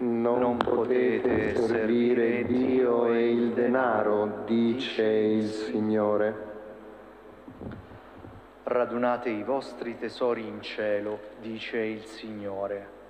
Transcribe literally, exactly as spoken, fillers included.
Non potete servire Dio e il denaro, dice il Signore. Radunate i vostri tesori in cielo, dice il Signore.